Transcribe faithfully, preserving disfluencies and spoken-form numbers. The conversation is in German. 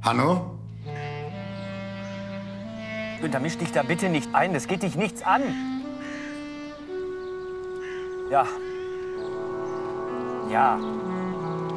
Hanno? Günther, misch dich da bitte nicht ein. Das geht dich nichts an. Ja. Ja.